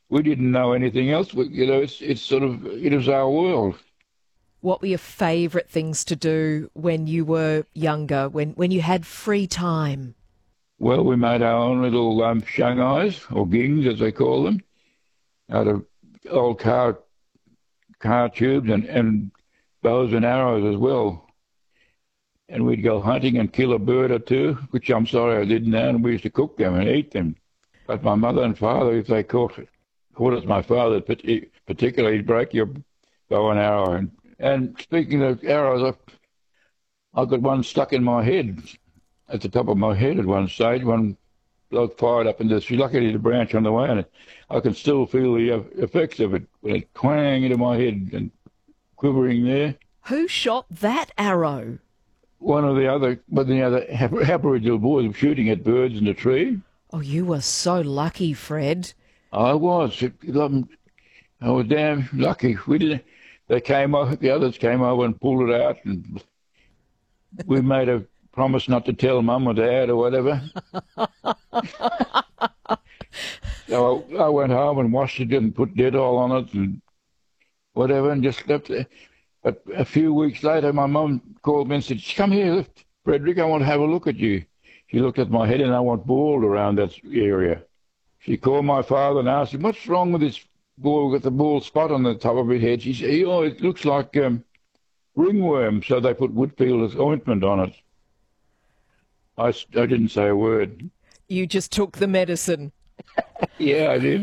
we didn't know anything else. It's sort of, it was our world. What were your favourite things to do when you were younger, when you had free time? Well, we made our own little Shanghais, or gings as they call them, out of old car tubes and bows and arrows as well. And we'd go hunting and kill a bird or two, which I'm sorry I didn't know, and we used to cook them and eat them. But my mother and father, if they caught us, my father particularly, he'd break your bow and arrow. And speaking of arrows, I got one stuck in my head, at the top of my head at one stage. One bloke fired up into the, luckily hit a branch on the way, and I can still feel the effects of it when it twang into my head and quivering there. Who shot that arrow? One of the other Aboriginal boys were shooting at birds in the tree. Oh, you were so lucky, Fred. I was. I was damn lucky. We didn't. They came over. The others came over and pulled it out, and we made a promise not to tell Mum or Dad or whatever. So I went home and washed it and put Dettol on it and whatever, and just left it. But a few weeks later, my mum called me and said, "Come here, Frederick, I want to have a look at you." She looked at my head and I was bald around that area. She called my father and asked him, "What's wrong with this boy with the bald spot on the top of his head?" She said, "Oh, it looks like ringworm." So they put Whitfield's ointment on it. I didn't say a word. You just took the medicine. Yeah, I did.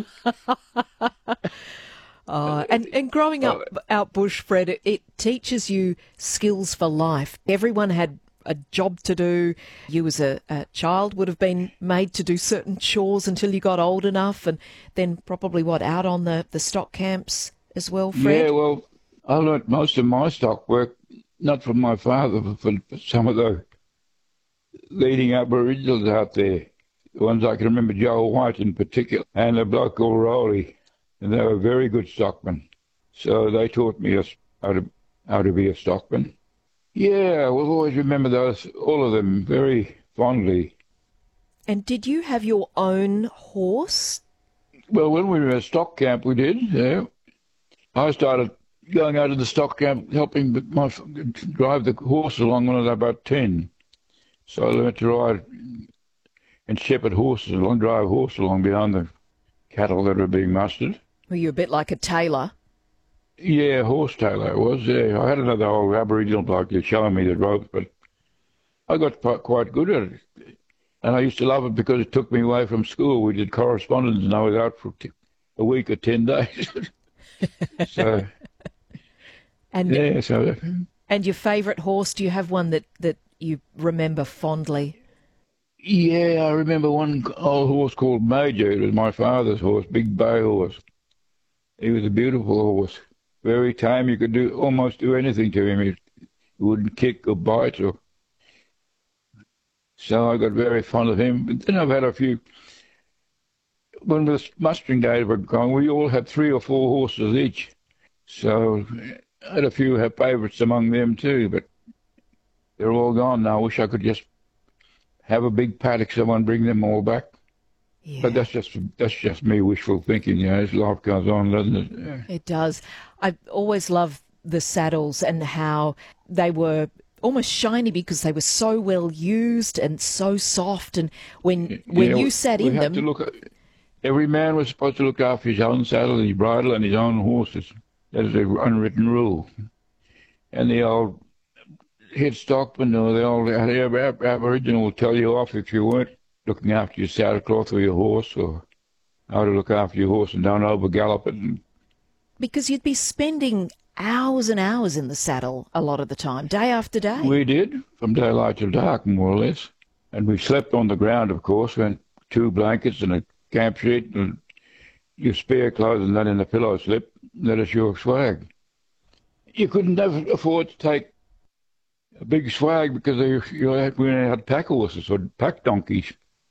And growing up out bush, Fred, it teaches you skills for life. Everyone had a job to do. You as a child would have been made to do certain chores until you got old enough, and then probably, out on the stock camps as well, Fred? Yeah, well, I learnt most of my stock work, not from my father, but from some of the leading Aboriginals out there. The ones I can remember, Joe White in particular, and a bloke called Rowley. And they were very good stockmen. So they taught me how to be a stockman. Yeah, we'll always remember all of them, very fondly. And did you have your own horse? Well, when we were at stock camp, we did, yeah. I started going out to the stock camp, helping drive the horse along when I was about 10. So I learned to ride and shepherd horses along, drive horses along behind the cattle that were being mustered. Were you a bit like a tailor? Yeah, horse tailor I was, yeah. I had another old Aboriginal bloke showing me the ropes, but I got quite good at it. And I used to love it because it took me away from school. We did correspondence and I was out for a week or 10 days. So, and yeah, so... And your favourite horse, do you have one that you remember fondly? Yeah, I remember one old horse called Major. It was my father's horse, big bay horse. He was a beautiful horse, very tame. You could almost do anything to him. He wouldn't kick or bite. So I got very fond of him. But then I've had a few. When the mustering days were going, we all had 3 or 4 horses each. So I had a few favourites among them too, but they're all gone now. I wish I could just have a big paddock, someone bring them all back. Yeah. But that's just me wishful thinking, as life goes on, doesn't it? Yeah. It does. I always loved the saddles and how they were almost shiny because they were so well used and so soft. And when you sat in them, every man was supposed to look after his own saddle, his bridle, and his own horses. That is an unwritten rule. And the old head stockman or the old Aboriginal will tell you off if you weren't looking after your saddle cloth or your horse, or how to look after your horse and don't over gallop it. Because you'd be spending hours and hours in the saddle a lot of the time, day after day. We did, from daylight till dark, more or less. And we slept on the ground, of course, with 2 blankets and a camp sheet and your spare clothes and that in the pillow slip. That is your swag. You couldn't afford to take a big swag because we had pack horses or pack donkeys.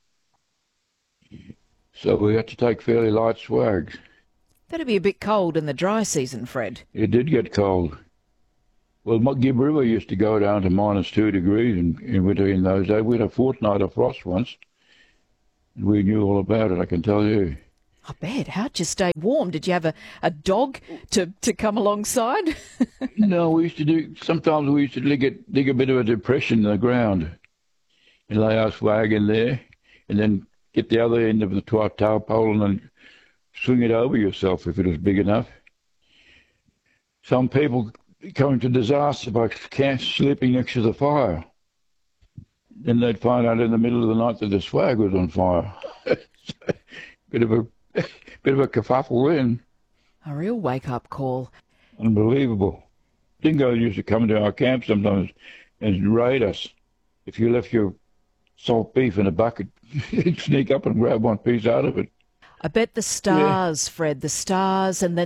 So we had to take fairly light swags. That'd be a bit cold in the dry season, Fred. It did get cold. Well, Gib River used to go down to -2 degrees in winter in those days. We had a fortnight of frost once. And we knew all about it, I can tell you. I bet. How'd you stay warm? Did you have a dog to come alongside? No, sometimes we used to dig a bit of a depression in the ground and lay our swag in there and then get the other end of the tail pole and then swing it over yourself if it was big enough. Some people come to disaster by sleeping next to the fire. Then they'd find out in the middle of the night that the swag was on fire. bit of a kerfuffle then. A real wake-up call. Unbelievable. Dingoes used to come into our camp sometimes and raid us. If you left your salt beef in a bucket, they'd sneak up and grab one piece out of it. I bet the stars, Fred, the stars and the